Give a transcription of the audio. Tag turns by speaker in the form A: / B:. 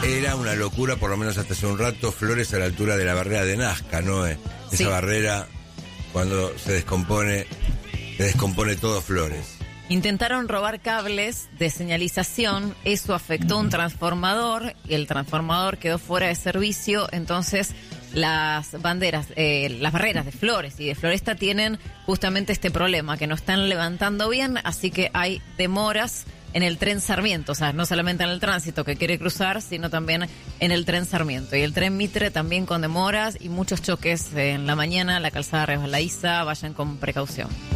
A: Era una locura, por lo menos hasta hace un rato, Flores a la altura de la barrera de Nazca, ¿no? Esa
B: Sí.
A: barrera, cuando se descompone todo Flores.
B: Intentaron robar cables de señalización, eso afectó a un transformador y el transformador quedó fuera de servicio, entonces las barreras de Flores y de Floresta tienen justamente este problema, que no están levantando bien, así que hay demoras en el tren Sarmiento, o sea, no solamente en el tránsito que quiere cruzar, sino también en el tren Sarmiento. Y el tren Mitre también con demoras y muchos choques en la mañana, la calzada resbaladiza, vayan con precaución.